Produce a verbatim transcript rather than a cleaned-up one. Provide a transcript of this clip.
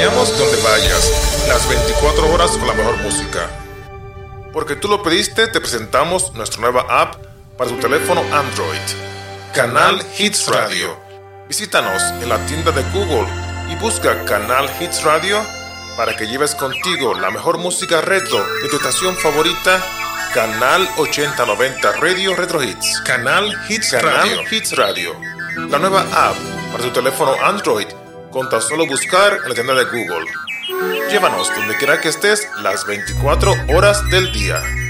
acompañamos donde vayas, las veinticuatro horas con la mejor música. Porque tú lo pediste, te presentamos nuestra nueva app para tu teléfono Android, Canal Hits Radio. Visítanos en la tienda de Google y busca Canal Hits Radio para que lleves contigo la mejor música retro de tu estación favorita, Canal ochenta noventa Radio Retro Hits. Canal Hits Canal Radio. Hits Radio. La nueva app para tu teléfono Android con tan solo buscar en la tienda de Google. Llévanos donde quiera que estés las veinticuatro horas del día.